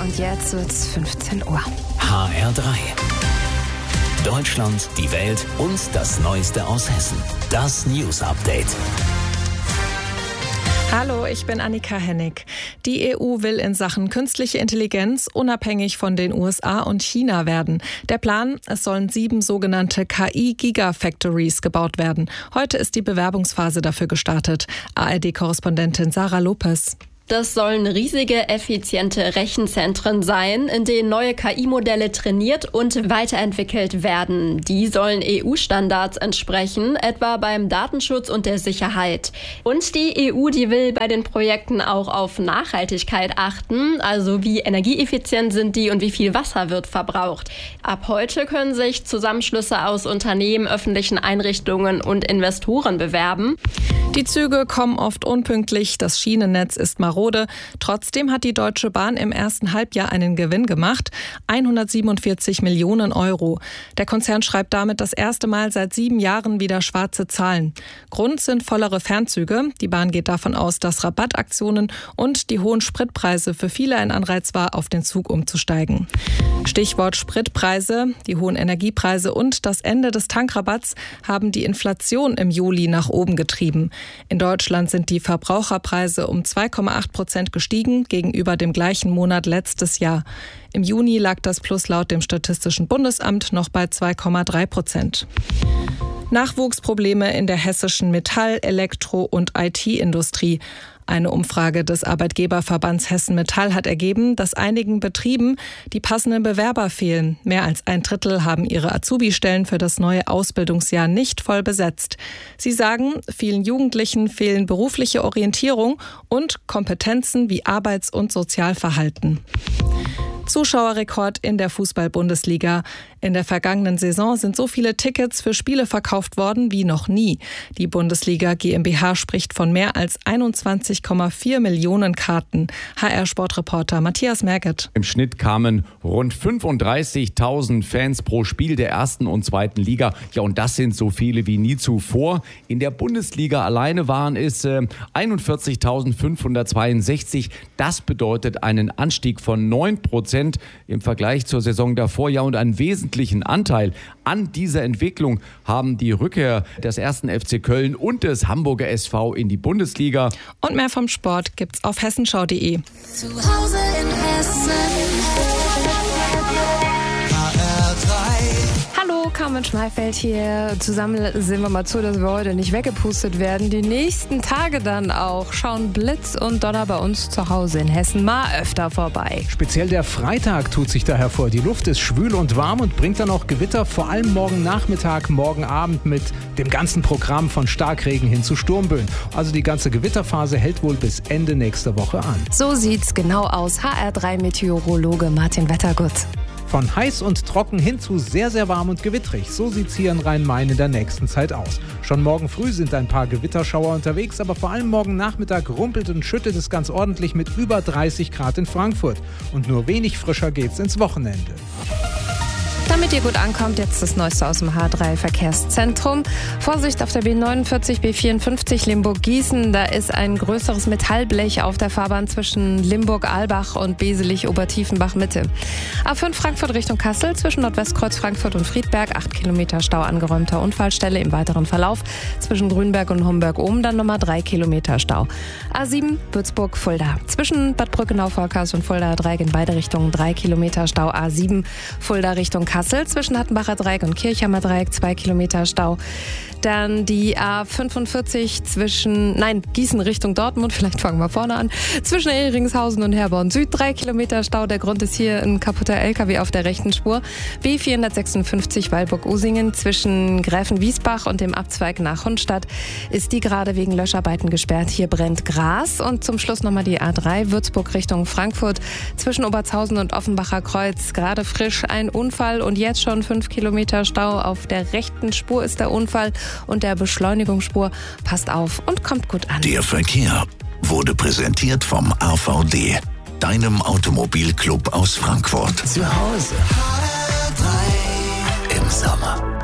und jetzt wird's 15 Uhr. HR3. Deutschland, die Welt und das Neueste aus Hessen. Das News Update. Hallo, ich bin Annika Hennig. Die EU will in Sachen künstliche Intelligenz unabhängig von den USA und China werden. Der Plan, es sollen 7 sogenannte KI-Gigafactories gebaut werden. Heute ist die Bewerbungsphase dafür gestartet. ARD-Korrespondentin Sarah Lopez. Das sollen riesige, effiziente Rechenzentren sein, in denen neue KI-Modelle trainiert und weiterentwickelt werden. Die sollen EU-Standards entsprechen, etwa beim Datenschutz und der Sicherheit. Und die EU, die will bei den Projekten auch auf Nachhaltigkeit achten, also wie energieeffizient sind die und wie viel Wasser wird verbraucht. Ab heute können sich Zusammenschlüsse aus Unternehmen, öffentlichen Einrichtungen und Investoren bewerben. Die Züge kommen oft unpünktlich, das Schienennetz ist marode. Trotzdem hat die Deutsche Bahn im ersten Halbjahr einen Gewinn gemacht, 147 Millionen Euro. Der Konzern schreibt damit das erste Mal seit 7 Jahren wieder schwarze Zahlen. Grund sind vollere Fernzüge. Die Bahn geht davon aus, dass Rabattaktionen und die hohen Spritpreise für viele ein Anreiz war, auf den Zug umzusteigen. Stichwort Spritpreise, die hohen Energiepreise und das Ende des Tankrabatts haben die Inflation im Juli nach oben getrieben. In Deutschland sind die Verbraucherpreise um 2,8% gestiegen gegenüber dem gleichen Monat letztes Jahr. Im Juni lag das Plus laut dem Statistischen Bundesamt noch bei 2,3%. Nachwuchsprobleme in der hessischen Metall-, Elektro- und IT-Industrie. Eine Umfrage des Arbeitgeberverbands Hessen Metall hat ergeben, dass einigen Betrieben die passenden Bewerber fehlen. Mehr als 1/3 haben ihre Azubi-Stellen für das neue Ausbildungsjahr nicht voll besetzt. Sie sagen, vielen Jugendlichen fehlen berufliche Orientierung und Kompetenzen wie Arbeits- und Sozialverhalten. Zuschauerrekord in der Fußball-Bundesliga. In der vergangenen Saison sind so viele Tickets für Spiele verkauft worden wie noch nie. Die Bundesliga GmbH spricht von mehr als 21,4 Millionen Karten. HR-Sportreporter Matthias Merget. Im Schnitt kamen rund 35.000 Fans pro Spiel der ersten und zweiten Liga. Ja, und das sind so viele wie nie zuvor. In der Bundesliga alleine waren es 41.562. Das bedeutet einen Anstieg von 9% im Vergleich zur Saison davor. Ja, und einen wesentlichen Anteil an dieser Entwicklung haben die Rückkehr des 1. FC Köln und des Hamburger SV in die Bundesliga. Und mehr vom Sport gibt's auf hessenschau.de. Zu Hause in Hessen. Hallo, Carmen Schmeifeld hier. Zusammen sehen wir mal zu, dass wir heute nicht weggepustet werden. Die nächsten Tage dann auch schauen Blitz und Donner bei uns zu Hause in Hessen mal öfter vorbei. Speziell der Freitag tut sich da hervor. Die Luft ist schwül und warm und bringt dann auch Gewitter, vor allem morgen Nachmittag, morgen Abend mit dem ganzen Programm von Starkregen hin zu Sturmböen. Also die ganze Gewitterphase hält wohl bis Ende nächster Woche an. So sieht's genau aus. HR3-Meteorologe Martin Wettergut. Von heiß und trocken hin zu sehr, sehr warm und gewittrig. So sieht's hier in Rhein-Main in der nächsten Zeit aus. Schon morgen früh sind ein paar Gewitterschauer unterwegs, aber vor allem morgen Nachmittag rumpelt und schüttet es ganz ordentlich mit über 30 Grad in Frankfurt. Und nur wenig frischer geht's ins Wochenende. Damit ihr gut ankommt, jetzt das Neueste aus dem H3-Verkehrszentrum. Vorsicht auf der B49, B54 Limburg-Gießen. Da ist ein größeres Metallblech auf der Fahrbahn zwischen Limburg-Albach und Beselich-Obertiefenbach-Mitte. A5 Frankfurt Richtung Kassel zwischen Nordwestkreuz Frankfurt und Friedberg. 8 Kilometer Stau, angeräumter Unfallstelle. Im weiteren Verlauf zwischen Grünberg und Homberg-Ohm dann nochmal 3 Kilometer Stau. A7 Würzburg-Fulda. Zwischen Bad Brückenau-Volkers und Fuldaer Dreieck in beide Richtungen 3 Kilometer Stau. A7 Fulda Richtung Kassel zwischen Hattenbacher Dreieck und Kirchheimer Dreieck 2 Kilometer Stau. Dann die A45 Gießen Richtung Dortmund, vielleicht fangen wir vorne an, zwischen Ehringshausen und Herborn Süd 3 Kilometer Stau. Der Grund ist hier ein kaputter LKW auf der rechten Spur. B456 Weilburg-Usingen zwischen Gräfenwiesbach und dem Abzweig nach Hundstadt ist die gerade wegen Löscharbeiten gesperrt. Hier brennt Gras. Und zum Schluss nochmal die A3 Würzburg Richtung Frankfurt zwischen Obertshausen und Offenbacher Kreuz. Gerade frisch ein Unfall und jetzt schon 5 Kilometer Stau. Auf der rechten Spur ist der Unfall und der Beschleunigungsspur. Passt auf und kommt gut an. Der Verkehr wurde präsentiert vom AVD, deinem Automobilclub aus Frankfurt. Zu Hause im Sommer.